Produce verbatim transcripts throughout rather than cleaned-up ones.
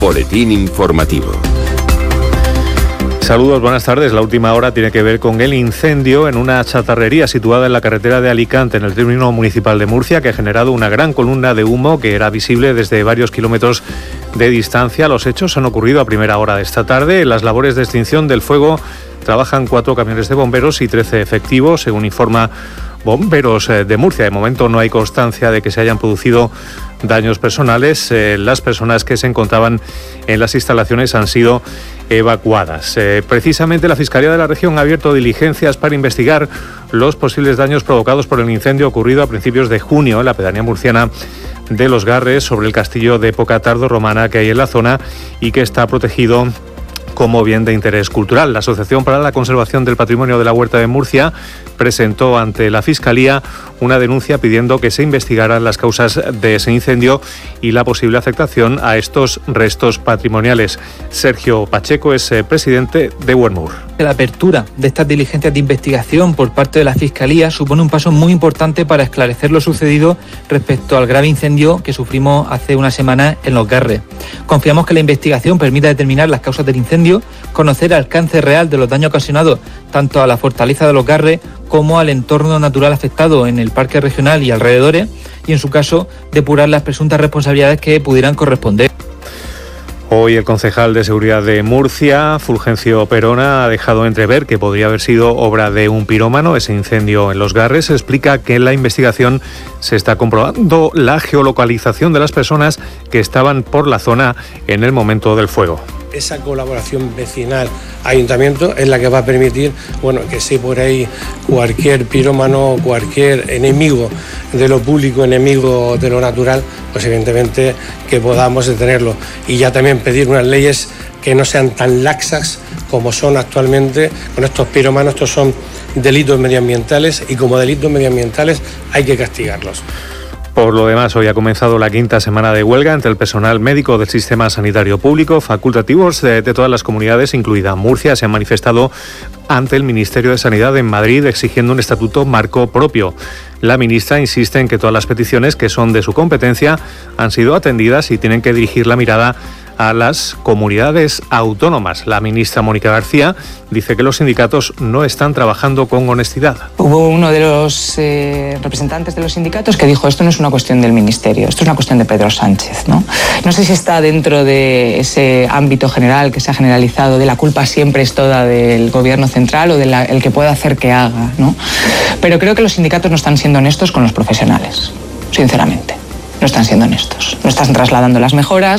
Boletín informativo. Saludos, buenas tardes. La última hora tiene que ver con el incendio en una chatarrería situada en la carretera de Alicante, en el término municipal de Murcia, que ha generado una gran columna de humo que era visible desde varios kilómetros de distancia. Los hechos han ocurrido a primera hora de esta tarde. En las labores de extinción del fuego trabajan cuatro camiones de bomberos y trece efectivos, según informa Bomberos de Murcia. De momento no hay constancia de que se hayan producido daños personales. Eh, las personas que se encontraban en las instalaciones han sido evacuadas. Eh, precisamente la Fiscalía de la región ha abierto diligencias para investigar los posibles daños provocados por el incendio ocurrido a principios de junio en la pedanía murciana de Los Garres, sobre el castillo de época tardorromana que hay en la zona y que está protegido como bien de interés cultural. La Asociación para la Conservación del Patrimonio de la Huerta de Murcia presentó ante la Fiscalía una denuncia pidiendo que se investigaran las causas de ese incendio y la posible afectación a estos restos patrimoniales. Sergio Pacheco es eh, presidente de Huermur. La apertura de estas diligencias de investigación por parte de la Fiscalía supone un paso muy importante para esclarecer lo sucedido respecto al grave incendio que sufrimos hace una semana en Los Garres. Confiamos que la investigación permita determinar las causas del incendio, conocer el alcance real de los daños ocasionados tanto a la fortaleza de Los Garres como al entorno natural afectado en el parque regional y alrededores, y en su caso depurar las presuntas responsabilidades que pudieran corresponder. Hoy el concejal de Seguridad de Murcia, Fulgencio Perona, ha dejado entrever que podría haber sido obra de un pirómano ese incendio en Los Garres. Explica que en la investigación se está comprobando la geolocalización de las personas que estaban por la zona en el momento del fuego. Esa colaboración vecinal ayuntamiento es la que va a permitir, bueno, que si por ahí cualquier pirómano, cualquier enemigo de lo público, enemigo de lo natural, pues evidentemente que podamos detenerlo. Y ya también pedir unas leyes que no sean tan laxas como son actualmente con estos pirómanos. Estos son delitos medioambientales y como delitos medioambientales hay que castigarlos. Por lo demás, hoy ha comenzado la quinta semana de huelga entre el personal médico del sistema sanitario público. Facultativos de, de todas las comunidades, incluida Murcia, se han manifestado ante el Ministerio de Sanidad en Madrid exigiendo un estatuto marco propio. La ministra insiste en que todas las peticiones que son de su competencia han sido atendidas y tienen que dirigir la mirada a las comunidades autónomas. La ministra Mónica García dice que los sindicatos no están trabajando con honestidad. Hubo uno de los eh, representantes de los sindicatos que dijo: esto no es una cuestión del Ministerio, esto es una cuestión de Pedro Sánchez, ¿no? No sé si está dentro de ese ámbito general que se ha generalizado de la culpa siempre es toda del gobierno central o del el que pueda hacer que haga, ¿no? Pero creo que los sindicatos no están siendo honestos con los profesionales, sinceramente. No están siendo honestos, no están trasladando las mejoras.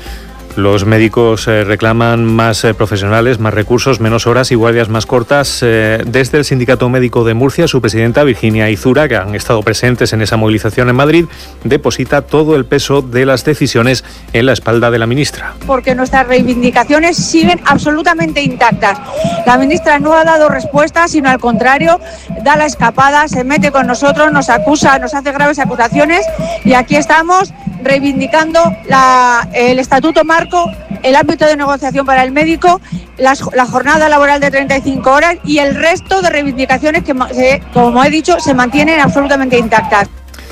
Los médicos eh, reclaman más eh, profesionales, más recursos, menos horas y guardias más cortas. Eh, desde el Sindicato Médico de Murcia, su presidenta Virginia Izura, que han estado presentes en esa movilización en Madrid, deposita todo el peso de las decisiones en la espalda de la ministra. Porque nuestras reivindicaciones siguen absolutamente intactas. La ministra no ha dado respuesta, sino al contrario, da la escapada, se mete con nosotros, nos acusa, nos hace graves acusaciones y aquí estamos reivindicando la, el estatuto marco, el ámbito de negociación para el médico, las, la jornada laboral de treinta y cinco horas y el resto de reivindicaciones que, como he dicho, se mantienen absolutamente intactas.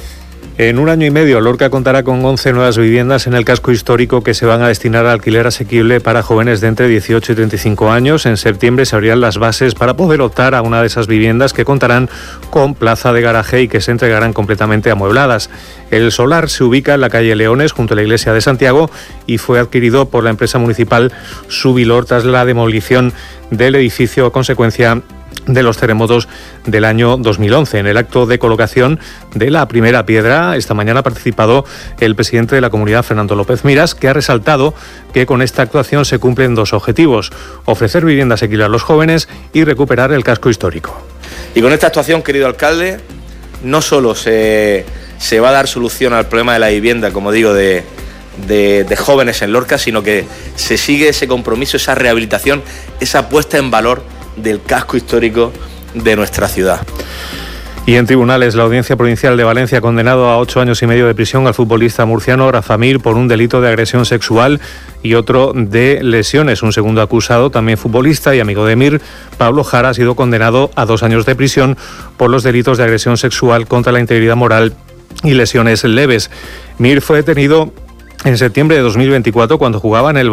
En un año y medio, Lorca contará con once nuevas viviendas en el casco histórico que se van a destinar al alquiler asequible para jóvenes de entre dieciocho y treinta y cinco años. En septiembre se abrirán las bases para poder optar a una de esas viviendas que contarán con plaza de garaje y que se entregarán completamente amuebladas. El solar se ubica en la calle Leones, junto a la iglesia de Santiago, y fue adquirido por la empresa municipal Subilor tras la demolición del edificio a consecuencia de los terremotos del año dos mil once. En el acto de colocación de la primera piedra, esta mañana ha participado el presidente de la comunidad, Fernando López Miras, que ha resaltado que con esta actuación se cumplen dos objetivos: ofrecer vivienda asequible a los jóvenes y recuperar el casco histórico. Y con esta actuación, querido alcalde, no solo se, se va a dar solución al problema de la vivienda, como digo, de, de, de jóvenes en Lorca, sino que se sigue ese compromiso, esa rehabilitación, esa puesta en valor del casco histórico de nuestra ciudad. Y en tribunales, la Audiencia Provincial de Valencia ha condenado a ocho años y medio de prisión al futbolista murciano Rafa Mir por un delito de agresión sexual y otro de lesiones. Un segundo acusado, también futbolista y amigo de Mir, Pablo Jara, ha sido condenado a dos años de prisión por los delitos de agresión sexual contra la integridad moral y lesiones leves. Mir fue detenido en septiembre de dos mil veinticuatro, cuando jugaba en el